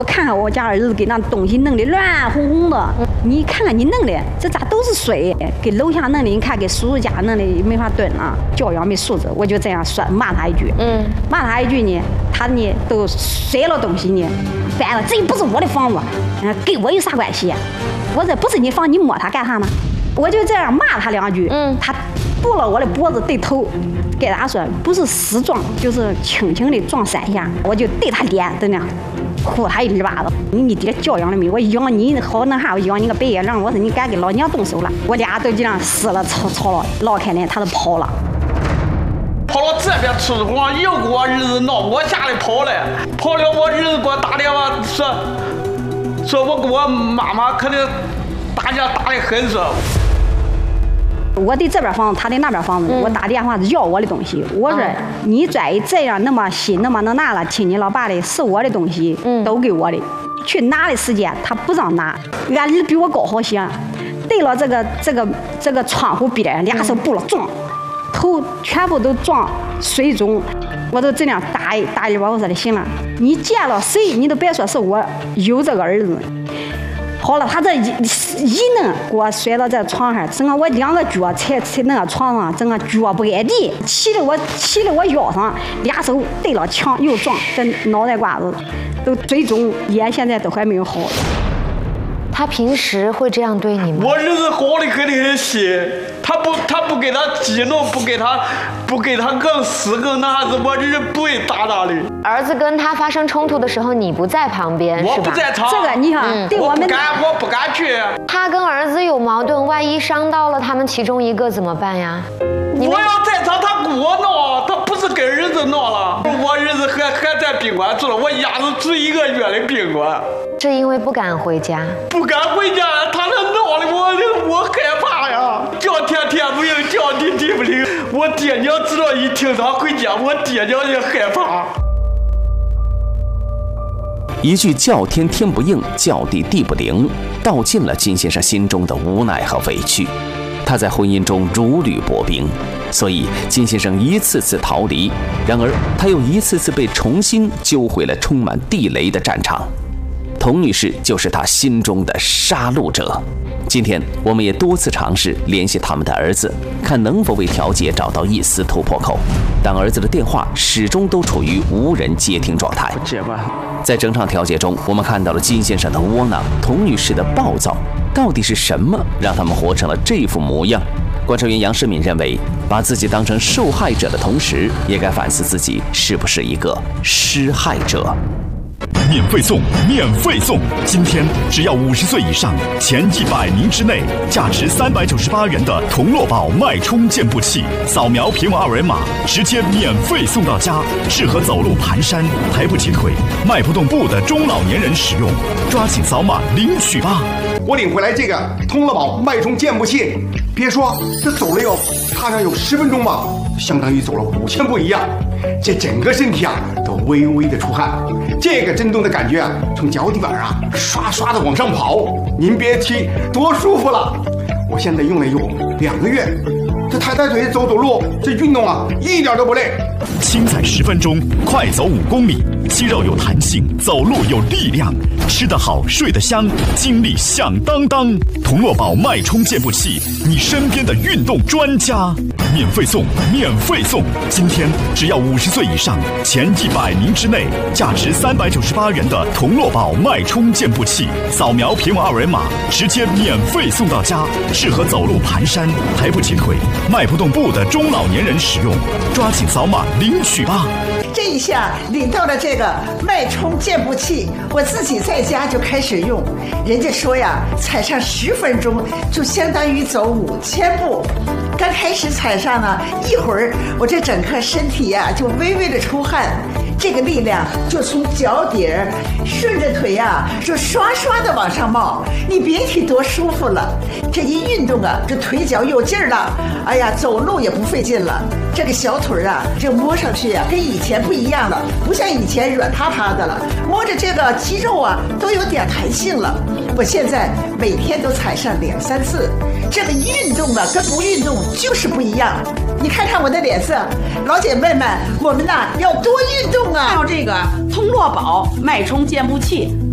我看看我家儿子给那东西弄得乱哄哄的，你看看你弄的这咋都是水？给楼下弄的，你看给叔叔家弄的没法蹲了，教养没素质，我就这样说骂他一句，骂他一句呢，他呢都摔了东西呢，翻了，这不是我的房子，跟我有啥关系？我这不是你房，你摸他干啥呢？我就这样骂他两句，他拨了我的脖子对头，给他说不是死撞，就是轻轻的撞3下，我就对他脸在那。呼他一巴子，你爹教养了没？我养你好那啥，我养你个白眼狼！我说你敢给老娘动手了，我俩都这样撕了吵了，闹开呢，他就跑了。 跑到这边出去光，又给我儿子闹，我家里跑了，跑了我儿子给我打电话说我跟我妈妈肯定打架打得很说。 我的这边房子，他的那边房子，我打电话要我的东西。我说你再这样那么心那么能拿了，亲你老爸的是我的东西，都给我的。去拿的时间他不让拿，俺儿比我高好些，对了这个窗户边，俩手不了撞，头全部都撞水中。我都这样打一把，我说的行了，你见了谁你都别说是我有这个儿子。好了，他这一弄给我摔到这床上，整个我2个脚踩那个床上，整个脚不挨地，骑的我腰上，俩手对了墙又撞，这脑袋瓜子都最终眼现在都还没有好。 他平时会这样对你吗？ 我儿子好的很心，他不给他激怒，不给他更死更那子，我儿子不会打他的。 儿子跟他发生冲突的时候，你不在旁边， 我不在场。 这个你看，对我们我不敢去。 他跟儿子有矛盾，万一伤到了他们其中一个怎么办呀？ 我要在场，他跟我闹，他不是跟儿子闹了。我儿子还在宾馆住了，我丫子住1个月的宾馆。 是因为不敢回家， 不敢回家，他那闹的我害怕呀，叫天不应，叫地不灵。我爹娘知道一听他回家，我爹娘也害怕。 一句叫天不应，叫地不灵，道尽了金先生心中的无奈和委屈。他在婚姻中如履薄冰，所以金先生一次次逃离，然而他又一次次被重新揪回了充满地雷的战场。童女士就是他心中的杀戮者。今天我们也多次尝试联系他们的儿子，看能否为调解找到一丝突破口，但儿子的电话始终都处于无人接听状态。在整场调解中，我们看到了金先生的窝囊，童女士的暴躁，到底是什么让他们活成了这副模样？观察员杨世敏认为，把自己当成受害者的同时，也该反思自己是不是一个施害者。 免费送，免费送！今天只要50岁以上，前100名之内，价值398元的童乐宝脉冲健步器，扫描屏幕2维码，直接免费送到家。适合走路、蹒跚、抬不起腿、迈不动步的中老年人使用，抓紧扫码领取吧！ 我领回来这个童乐宝脉冲健步器，别说这走了踏上有10分钟吧，相当于走了5000步一样。这整个身体都微微的出汗，这个震动的感觉从脚底板刷刷的往上跑，您别提多舒服了。我现在用了有2个月，这抬腿走路，这运动一点都不累。 轻踩10分钟，快走5公里，肌肉有弹性，走路有力量，吃得好，睡得香，精力响当当。童乐宝脉冲健步器，你身边的运动专家。免费送，免费送！今天只要50岁以上，前100名之内，价值398元的童乐宝脉冲健步器，扫描屏幕2维码，直接免费送到家。适合走路、蹒跚、抬不起腿、迈不动步的中老年人使用，抓紧扫码领取吧！ 这一下领到了这个脉冲健步器，我自己在家就开始用。人家说踩上10分钟就相当于走5000步。刚开始踩上呢，一会儿我这整个身体就微微的出汗，这个力量就从脚底顺着腿就刷刷的往上冒，你别提多舒服了。这一运动这腿脚有劲儿了，哎呀，走路也不费劲了。这个小腿这摸上去跟以前不一样了，不像以前软塌塌的了，摸着这个肌肉都有点弹性了。我现在每天都踩上2、3次，这个运动跟不运动就是不一样。你看看我的脸色，老姐妹们，我们要多运动啊！ 还有这个童乐宝脉冲健步器，